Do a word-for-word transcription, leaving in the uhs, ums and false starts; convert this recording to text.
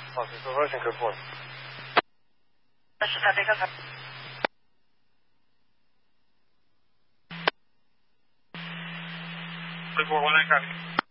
Okay, so version code one. This is Heavy, go ahead. three four one nine, copy.